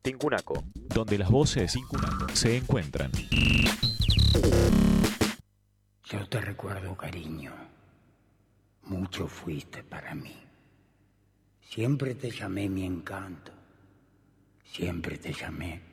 Tincunaco. Donde las voces se encuentran. Yo te recuerdo, cariño. Mucho fuiste para mí. Siempre te llamé mi encanto. Siempre te llamé